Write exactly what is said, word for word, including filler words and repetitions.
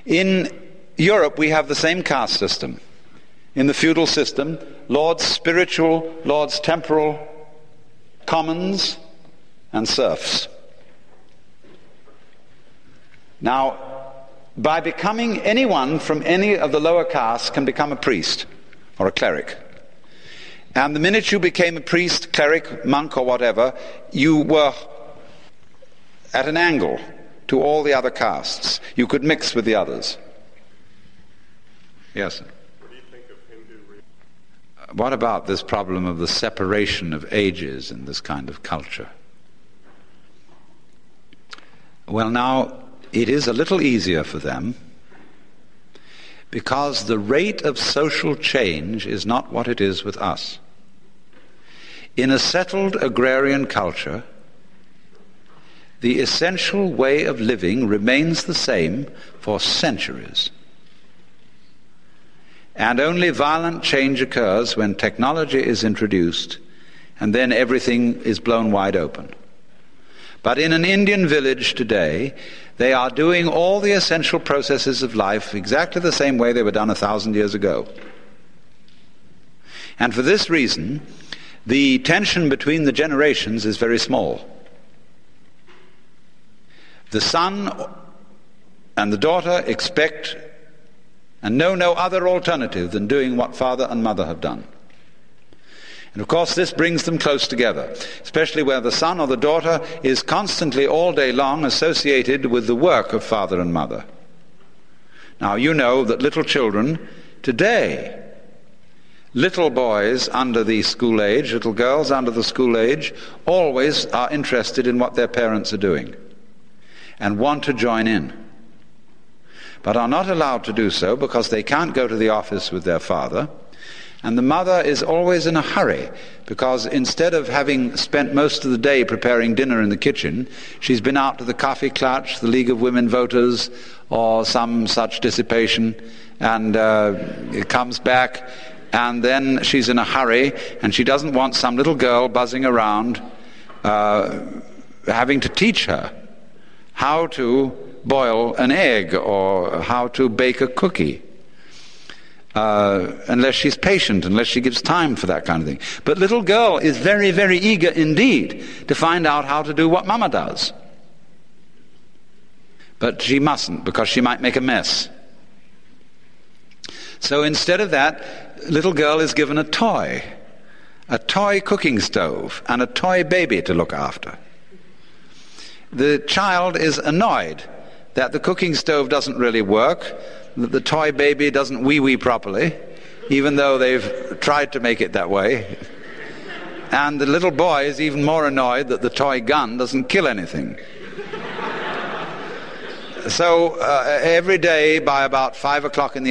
In Europe, we have the same caste system. In the feudal system, lords spiritual, lords temporal, commons, and serfs. Now, by becoming anyone from any of the lower castes can become a priest or a cleric. And the minute you became a priest, cleric, monk, or whatever, you were at an angle to all the other castes. You could mix with the others. Yes, sir. What do you think of Hindu religion? What about this problem of the separation of ages in this kind of culture? Well, now, it is a little easier for them because the rate of social change is not what it is with us. In a settled agrarian culture, the essential way of living remains the same for centuries. And only violent change occurs when technology is introduced, and then everything is blown wide open. But in an Indian village today, they are doing all the essential processes of life exactly the same way they were done a thousand years ago. And for this reason, the tension between the generations is very small. The son and the daughter expect and know no other alternative than doing what father and mother have done. And of course this brings them close together, especially where the son or the daughter is constantly all day long associated with the work of father and mother. Now you know that little children today, little boys under the school age, little girls under the school age, always are interested in what their parents are doing and want to join in, but are not allowed to do so because they can't go to the office with their father. And the mother is always in a hurry because instead of having spent most of the day preparing dinner in the kitchen, she's been out to the Kaffee Klatsch, the League of Women Voters, or some such dissipation, and uh, it comes back, and then she's in a hurry, and she doesn't want some little girl buzzing around uh, having to teach her how to boil an egg or how to bake a cookie. Uh, unless she's patient, unless she gives time for that kind of thing. But little girl is very, very eager indeed to find out how to do what mama does. But she mustn't, because she might make a mess. So instead of that, little girl is given a toy, a toy cooking stove, and a toy baby to look after. The child is annoyed that the cooking stove doesn't really work, that the toy baby doesn't wee-wee properly, even though they've tried to make it that way. And the little boy is even more annoyed that the toy gun doesn't kill anything. So uh, every day by about five o'clock in the